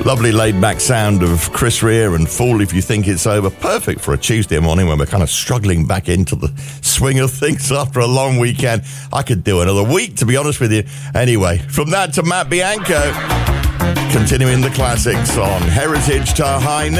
Lovely laid-back sound of Chris Rea and Fool If You Think It's Over. Perfect for a Tuesday morning when we're kind of struggling back into the swing of things after a long weekend. I could do another week, to be honest with you. Anyway, from that to Matt Bianco, continuing the classics on Heritage to High Noon.